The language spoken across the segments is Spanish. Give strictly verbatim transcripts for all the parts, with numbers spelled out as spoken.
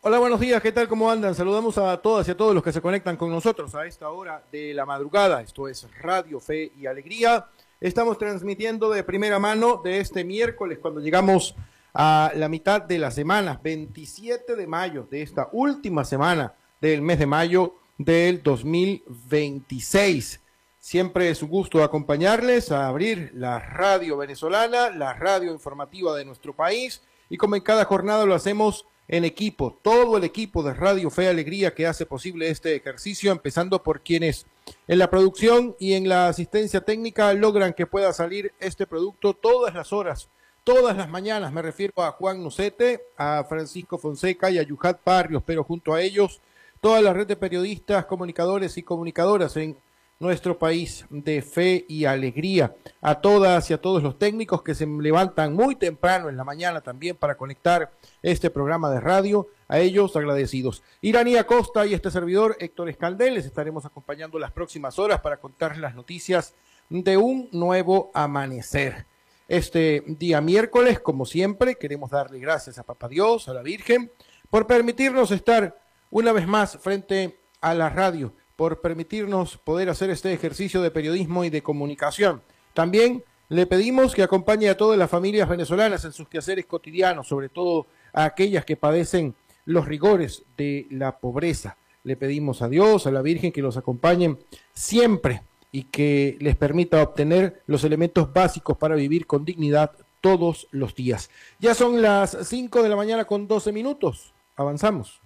Hola, buenos días, ¿qué tal? ¿Cómo andan? Saludamos a todas y a todos los que se conectan con nosotros a esta hora de la madrugada. Esto es Radio Fe y Alegría. Estamos transmitiendo de primera mano de este miércoles, cuando llegamos a la mitad de la semana, veintisiete de mayo, de esta última semana del mes de mayo del dos mil veintiséis. Siempre es un gusto acompañarles a abrir la radio venezolana, la radio informativa de nuestro país, y como en cada jornada lo hacemos en equipo, todo el equipo de Radio Fe y Alegría que hace posible este ejercicio, empezando por quienes en la producción y en la asistencia técnica logran que pueda salir este producto todas las horas, todas las mañanas. Me refiero a Juan Nucete, a Francisco Fonseca y a Yuhat Barrios, pero junto a ellos toda la red de periodistas, comunicadores y comunicadoras en nuestro país de Fe y Alegría, a todas y a todos los técnicos que se levantan muy temprano en la mañana también para conectar este programa de radio, a ellos agradecidos. Irani Acosta y este servidor Héctor Escaldel les estaremos acompañando las próximas horas para contarles las noticias de un nuevo amanecer. Este día miércoles, como siempre, queremos darle gracias a Papá Dios, a la Virgen, por permitirnos estar una vez más frente a la radio, por permitirnos poder hacer este ejercicio de periodismo y de comunicación. También le pedimos que acompañe a todas las familias venezolanas en sus quehaceres cotidianos, sobre todo a aquellas que padecen los rigores de la pobreza. Le pedimos a Dios, a la Virgen, que los acompañen siempre y que les permita obtener los elementos básicos para vivir con dignidad todos los días. Ya son las cinco de la mañana con doce minutos. Avanzamos.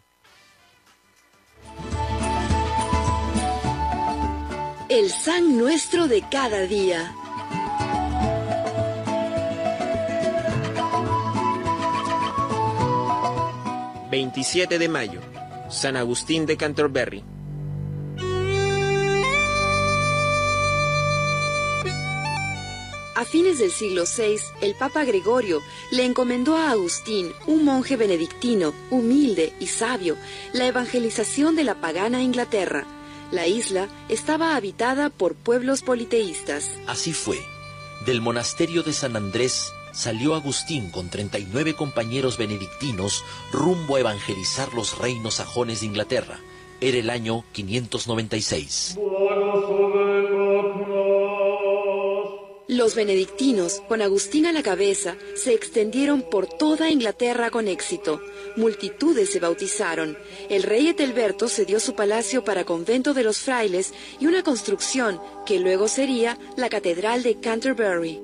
El San Nuestro de cada día. veintisiete de mayo, San Agustín de Canterbury. A fines del siglo seis, el Papa Gregorio le encomendó a Agustín, un monje benedictino, humilde y sabio, la evangelización de la pagana Inglaterra. La isla estaba habitada por pueblos politeístas. Así fue. Del monasterio de San Andrés salió Agustín con treinta y nueve compañeros benedictinos rumbo a evangelizar los reinos sajones de Inglaterra. Era el año quinientos noventa y seis. Los benedictinos, con Agustín a la cabeza, se extendieron por toda Inglaterra con éxito. Multitudes se bautizaron. El rey Ethelberto cedió su palacio para convento de los frailes y una construcción que luego sería la Catedral de Canterbury.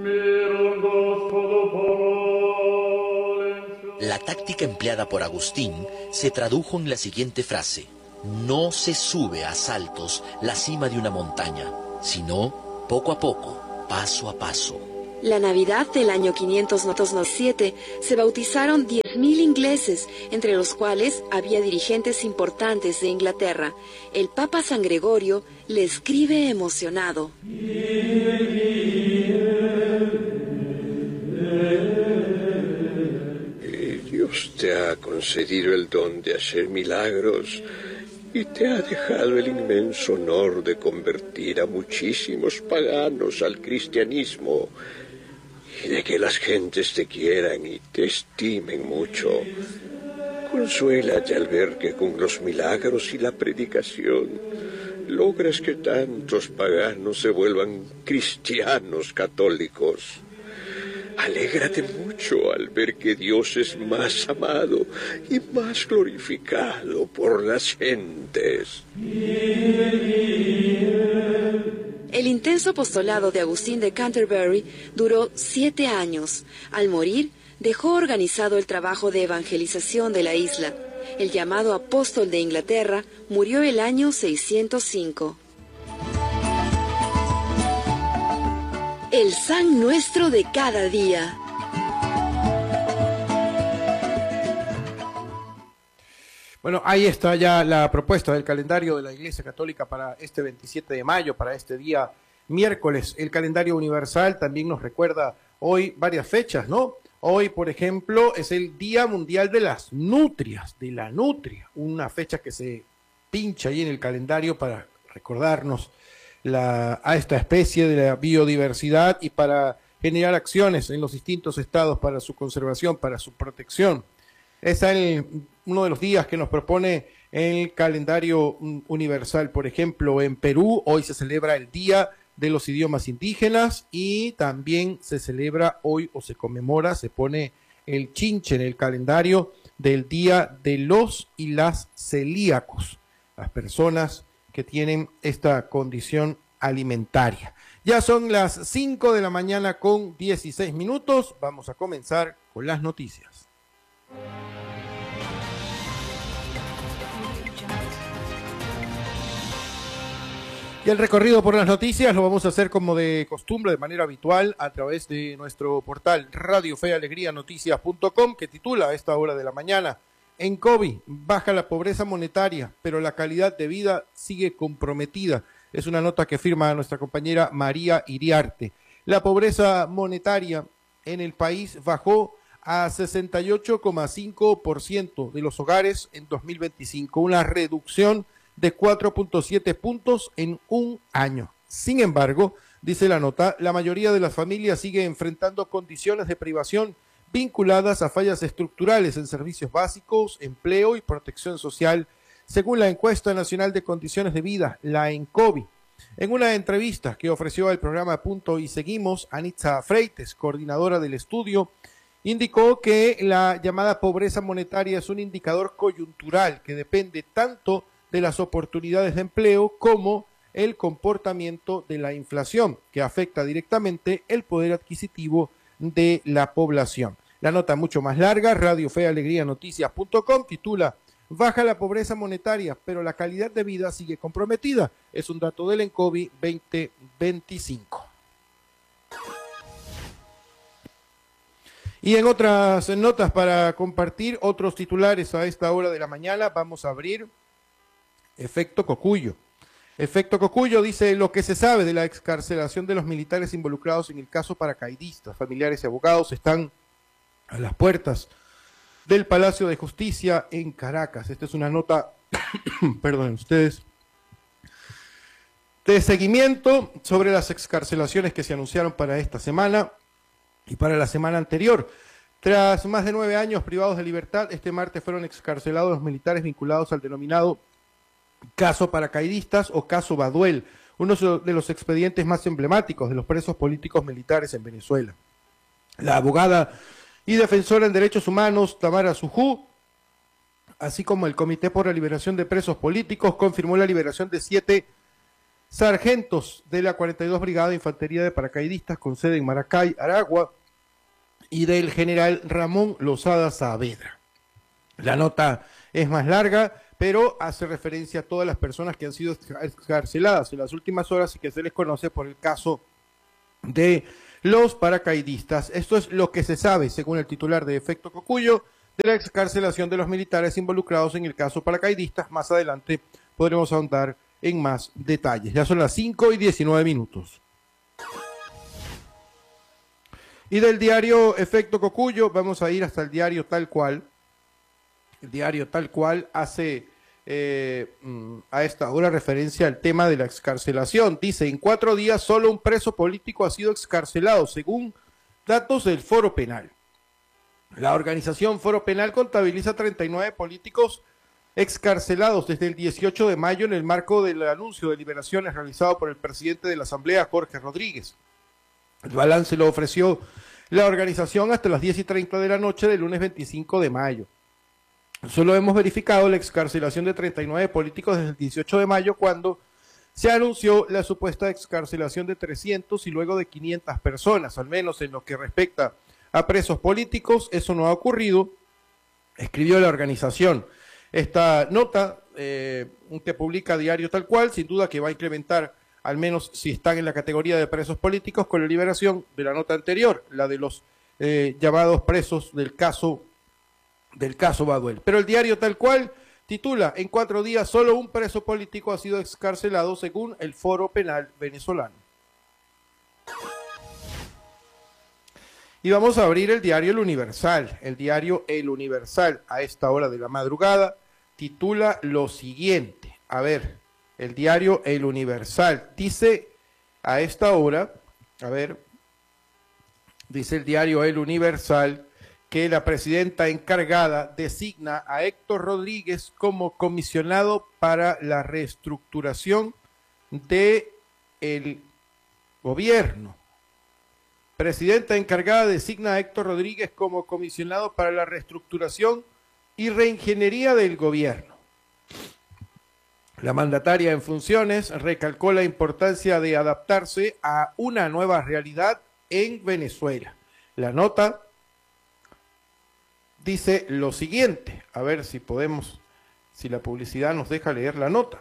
La táctica empleada por Agustín se tradujo en la siguiente frase: no se sube a saltos la cima de una montaña, sino poco a poco, paso a paso. La Navidad del año quinientos siete se bautizaron diez mil ingleses, entre los cuales había dirigentes importantes de Inglaterra. El Papa San Gregorio le escribe emocionado: Dios te ha concedido el don de hacer milagros y te ha dejado el inmenso honor de convertir a muchísimos paganos al cristianismo y de que las gentes te quieran y te estimen mucho. Consuélate al ver que con los milagros y la predicación logras que tantos paganos se vuelvan cristianos católicos. Alégrate mucho al ver que Dios es más amado y más glorificado por las gentes. El intenso apostolado de Agustín de Canterbury duró siete años. Al morir, dejó organizado el trabajo de evangelización de la isla. El llamado apóstol de Inglaterra murió el año seiscientos cinco. El San Nuestro de cada día. Bueno, ahí está ya la propuesta del calendario de la Iglesia Católica para este veintisiete de mayo, para este día miércoles. El calendario universal también nos recuerda hoy varias fechas, ¿no? Hoy, por ejemplo, es el Día Mundial de las Nutrias, de la nutria, una fecha que se pincha ahí en el calendario para recordarnos la, a esta especie de la biodiversidad y para generar acciones en los distintos estados para su conservación, para su protección. Es el uno de los días que nos propone el calendario universal. Por ejemplo, en Perú hoy se celebra el Día de los Idiomas Indígenas y también se celebra hoy o se conmemora, se pone el chinche en el calendario del Día de los y las celíacos, las personas que tienen esta condición alimentaria. Ya son las cinco de la mañana con dieciséis minutos. Vamos a comenzar con las noticias. Y el recorrido por las noticias lo vamos a hacer como de costumbre, de manera habitual, a través de nuestro portal Radio Fe y Alegría Noticias punto com, que titula a esta hora de la mañana: en COVID baja la pobreza monetaria, pero la calidad de vida sigue comprometida. Es una nota que firma nuestra compañera María Iriarte. La pobreza monetaria en el país bajó a sesenta y ocho coma cinco por ciento de los hogares en dos mil veinticinco, una reducción de cuatro punto siete puntos en un año. Sin embargo, dice la nota, la mayoría de las familias sigue enfrentando condiciones de privación vinculadas a fallas estructurales en servicios básicos, empleo y protección social, según la encuesta nacional de condiciones de vida, la ENCOVI. En una entrevista que ofreció al programa Punto y Seguimos, Anitza Freites, coordinadora del estudio, indicó que la llamada pobreza monetaria es un indicador coyuntural que depende tanto de las oportunidades de empleo como el comportamiento de la inflación, que afecta directamente el poder adquisitivo de la población. La nota mucho más larga, Radio Fe y Alegría Noticias punto com, titula: baja la pobreza monetaria, pero la calidad de vida sigue comprometida. Es un dato del ENCOVI veinte veinticinco. Y en otras notas para compartir, otros titulares a esta hora de la mañana, vamos a abrir Efecto Cocuyo. Efecto Cocuyo dice: lo que se sabe de la excarcelación de los militares involucrados en el caso paracaidistas. Familiares y abogados están a las puertas del Palacio de Justicia en Caracas. Esta es una nota, perdonen ustedes, de seguimiento sobre las excarcelaciones que se anunciaron para esta semana y para la semana anterior. Tras más de nueve años privados de libertad, este martes fueron excarcelados los militares vinculados al denominado caso paracaidistas o caso Baduel, uno de los expedientes más emblemáticos de los presos políticos militares en Venezuela. La abogada y defensora en derechos humanos Tamara Sujú, así como el Comité por la Liberación de Presos Políticos, confirmó la liberación de siete sargentos de la cuarenta y dos Brigada de Infantería de Paracaidistas con sede en Maracay, Aragua, y del general Ramón Lozada Saavedra. La nota es más larga, pero hace referencia a todas las personas que han sido excarceladas en las últimas horas y que se les conoce por el caso de los paracaidistas. Esto es lo que se sabe, según el titular de Efecto Cocuyo, de la excarcelación de los militares involucrados en el caso paracaidistas. Más adelante podremos ahondar en más detalles. Ya son las cinco y diecinueve minutos. Y del diario Efecto Cocuyo vamos a ir hasta el diario Tal Cual. El diario Tal Cual hace eh, a esta hora referencia al tema de la excarcelación. Dice: en cuatro días solo un preso político ha sido excarcelado, según datos del Foro Penal. La organización Foro Penal contabiliza treinta y nueve políticos excarcelados desde el dieciocho de mayo en el marco del anuncio de liberaciones realizado por el presidente de la Asamblea, Jorge Rodríguez. El balance lo ofreció la organización hasta las diez y treinta de la noche del lunes veinticinco de mayo. Solo hemos verificado la excarcelación de treinta y nueve políticos desde el dieciocho de mayo, cuando se anunció la supuesta excarcelación de trescientos y luego de quinientas personas, al menos en lo que respecta a presos políticos. Eso no ha ocurrido, escribió la organización. Esta nota eh, que publica Diario Tal Cual, sin duda que va a incrementar, al menos si están en la categoría de presos políticos, con la liberación de la nota anterior, la de los eh, llamados presos del caso del caso Baduel. Pero el Diario Tal Cual titula: en cuatro días solo un preso político ha sido excarcelado, según el Foro Penal venezolano. Y vamos a abrir el diario El Universal. El diario El Universal, a esta hora de la madrugada, titula lo siguiente. A ver, el diario El Universal dice a esta hora, a ver, dice el diario El Universal que la presidenta encargada designa a Héctor Rodríguez como comisionado para la reestructuración del gobierno. Presidenta encargada designa a Héctor Rodríguez como comisionado para la reestructuración y reingeniería del gobierno. La mandataria en funciones recalcó la importancia de adaptarse a una nueva realidad en Venezuela. La nota dice lo siguiente, a ver si podemos, si la publicidad nos deja leer la nota.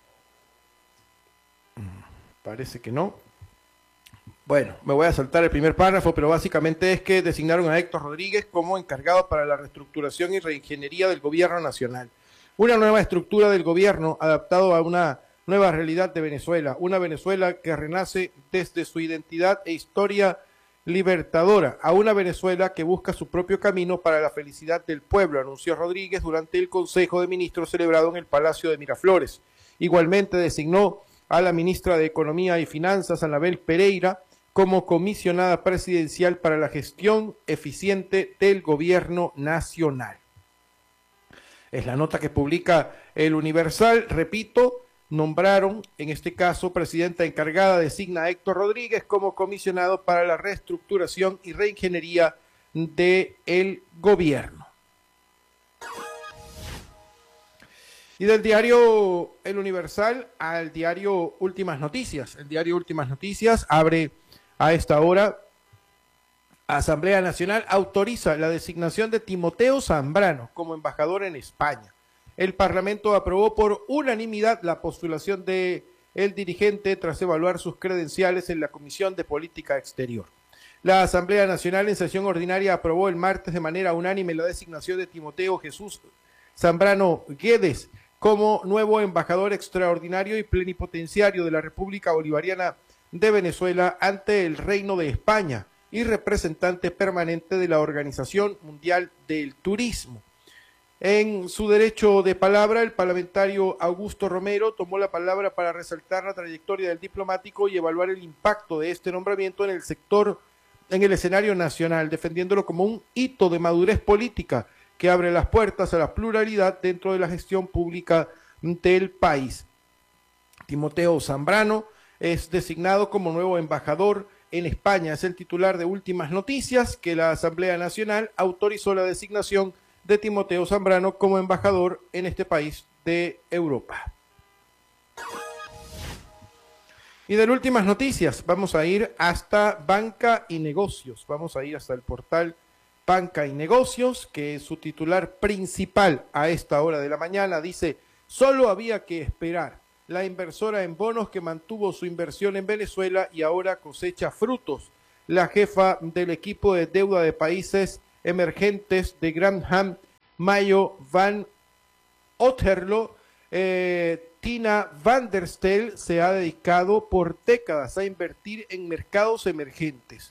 Parece que no. Bueno, me voy a saltar el primer párrafo, pero básicamente es que designaron a Héctor Rodríguez como encargado para la reestructuración y reingeniería del gobierno nacional. Una nueva estructura del gobierno adaptado a una nueva realidad de Venezuela, una Venezuela que renace desde su identidad e historia libertadora, a una Venezuela que busca su propio camino para la felicidad del pueblo, anunció Rodríguez durante el Consejo de Ministros celebrado en el Palacio de Miraflores. Igualmente designó a la ministra de Economía y Finanzas, Anabel Pereira, como comisionada presidencial para la gestión eficiente del gobierno nacional. Es la nota que publica el Universal. Repito, nombraron, en este caso, presidenta encargada designa a Héctor Rodríguez como comisionado para la reestructuración y reingeniería del gobierno. Y del diario El Universal al diario Últimas Noticias. El diario Últimas Noticias abre a esta hora: Asamblea Nacional autoriza la designación de Timoteo Zambrano como embajador en España. El Parlamento aprobó por unanimidad la postulación de el dirigente tras evaluar sus credenciales en la Comisión de Política Exterior. La Asamblea Nacional en sesión ordinaria aprobó el martes de manera unánime la designación de Timoteo Jesús Zambrano Guedes como nuevo embajador extraordinario y plenipotenciario de la República Bolivariana de Venezuela ante el Reino de España y representante permanente de la Organización Mundial del Turismo. En su derecho de palabra, el parlamentario Augusto Romero tomó la palabra para resaltar la trayectoria del diplomático y evaluar el impacto de este nombramiento en el sector, en el escenario nacional, defendiéndolo como un hito de madurez política que abre las puertas a la pluralidad dentro de la gestión pública del país. Timoteo Zambrano es designado como nuevo embajador en España. Es el titular de Últimas Noticias, que la Asamblea Nacional autorizó la designación de Timoteo Zambrano como embajador en este país de Europa. Y de Últimas Noticias vamos a ir hasta Banca y Negocios. Vamos a ir hasta el portal Banca y Negocios, que su titular principal a esta hora de la mañana dice: solo había que esperar. La inversora en bonos que mantuvo su inversión en Venezuela y ahora cosecha frutos. La jefa del equipo de deuda de países emergentes de Grantham, Mayo Van Otterlo, eh, Tina van der Stel, se ha dedicado por décadas a invertir en mercados emergentes.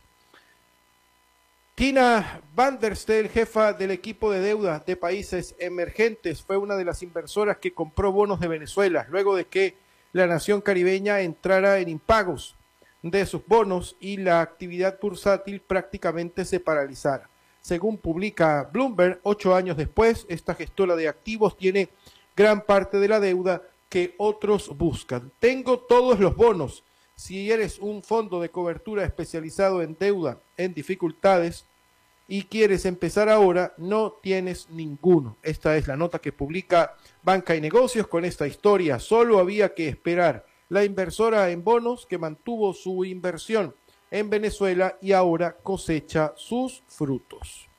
Tina van der Stel, jefa del equipo de deuda de países emergentes, fue una de las inversoras que compró bonos de Venezuela, luego de que la nación caribeña entrara en impagos de sus bonos y la actividad bursátil prácticamente se paralizara. Según publica Bloomberg, ocho años después, esta gestora de activos tiene gran parte de la deuda que otros buscan. Tengo todos los bonos. Si eres un fondo de cobertura especializado en deuda en dificultades y quieres empezar ahora, no tienes ninguno. Esta es la nota que publica Banca y Negocios con esta historia. Solo había que esperar. La inversora en bonos que mantuvo su inversión en Venezuela y ahora cosecha sus frutos.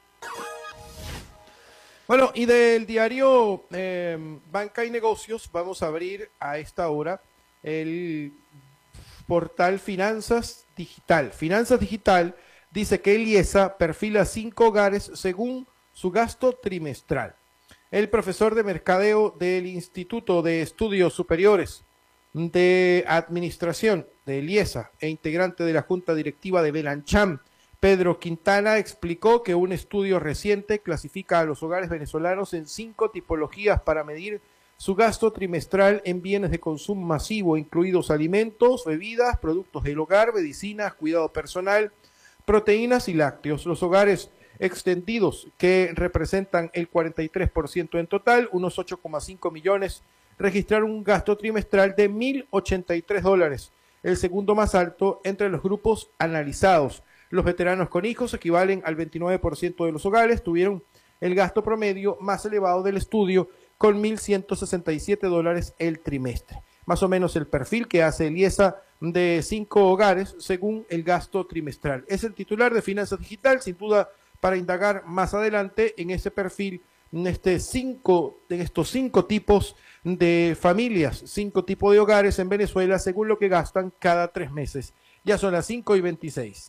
Bueno, y del diario eh, Banca y Negocios vamos a abrir a esta hora el portal Finanzas Digital. Finanzas Digital dice que el IESA perfila cinco hogares según su gasto trimestral. El profesor de mercadeo del Instituto de Estudios Superiores de Administración del IESA e integrante de la Junta Directiva de Belancham, Pedro Quintana, explicó que un estudio reciente clasifica a los hogares venezolanos en cinco tipologías para medir su gasto trimestral en bienes de consumo masivo, incluidos alimentos, bebidas, productos del hogar, medicinas, cuidado personal, proteínas y lácteos. Los hogares extendidos, que representan el cuarenta y tres por ciento en total, unos ocho coma cinco millones, registraron un gasto trimestral de mil ochenta y tres dólares, el segundo más alto entre los grupos analizados. Los veteranos con hijos equivalen al veintinueve por ciento de los hogares, tuvieron el gasto promedio más elevado del estudio con mil ciento sesenta y siete dólares el trimestre. Más o menos el perfil que hace el IESA de cinco hogares según el gasto trimestral. Es el titular de Finanzas Digital, sin duda, para indagar más adelante en ese perfil, en, este cinco, en estos cinco tipos de familias, cinco tipos de hogares en Venezuela, según lo que gastan cada tres meses. Ya son las cinco y veintiséis.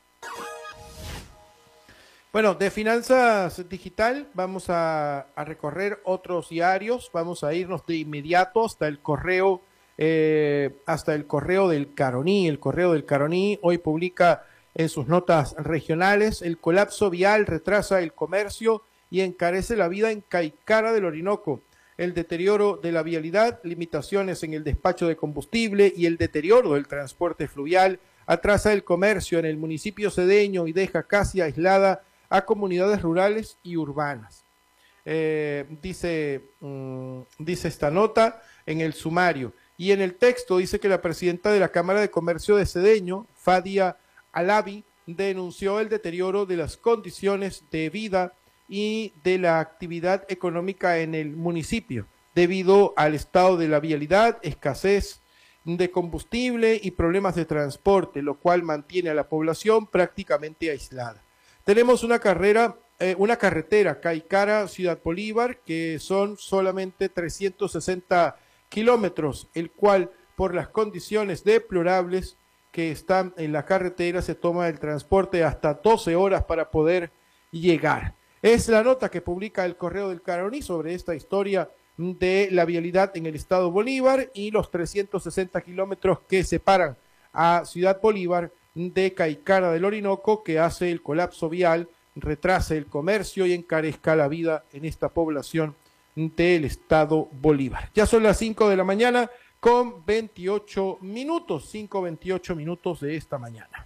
Bueno, de Finanzas Digital vamos a, a recorrer otros diarios, vamos a irnos de inmediato hasta el correo, eh, hasta el correo del Caroní. El correo del Caroní hoy publica en sus notas regionales: el colapso vial retrasa el comercio y encarece la vida en Caicara del Orinoco. El deterioro de la vialidad, limitaciones en el despacho de combustible y el deterioro del transporte fluvial atrasa el comercio en el municipio cedeño y deja casi aislada a comunidades rurales y urbanas. Eh, dice, mmm, dice esta nota en el sumario. Y en el texto dice que la presidenta de la Cámara de Comercio de Cedeño, Fadia Alavi, denunció el deterioro de las condiciones de vida y de la actividad económica en el municipio, debido al estado de la vialidad, escasez de combustible y problemas de transporte, lo cual mantiene a la población prácticamente aislada. Tenemos una carrera, eh, una carretera Caicara Ciudad Bolívar, que son solamente trescientos sesenta kilómetros, el cual por las condiciones deplorables que están en la carretera se toma el transporte hasta doce horas para poder llegar. Es la nota que publica el Correo del Caroní sobre esta historia de la vialidad en el estado Bolívar y los trescientos sesenta kilómetros que separan a Ciudad Bolívar de Caicara del Orinoco, que hace el colapso vial, retrase el comercio y encarezca la vida en esta población del estado Bolívar. Ya son las cinco de la mañana con veintiocho minutos, cinco veintiocho minutos de esta mañana.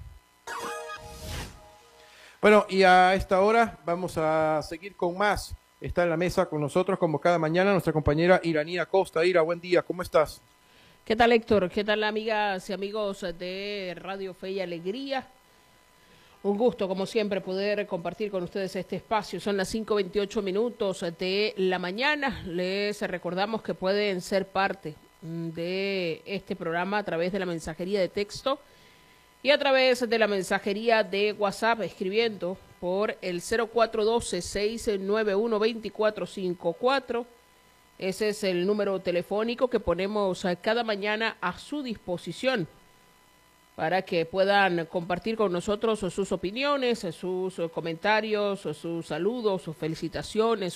Bueno, y a esta hora vamos a seguir con más. Está en la mesa con nosotros, como cada mañana, nuestra compañera Iranía Costa. Ira, buen día, ¿cómo estás? ¿Qué tal, Héctor? ¿Qué tal, amigas y amigos de Radio Fe y Alegría? Un gusto, como siempre, poder compartir con ustedes este espacio. Son las cinco veintiocho minutos de la mañana. Les recordamos que pueden ser parte de este programa a través de la mensajería de texto y a través de la mensajería de WhatsApp, escribiendo por el cero cuatro uno dos, seis nueve uno, dos cuatro cinco cuatro. Ese es el número telefónico que ponemos cada mañana a su disposición para que puedan compartir con nosotros sus opiniones, sus comentarios, sus saludos, sus felicitaciones,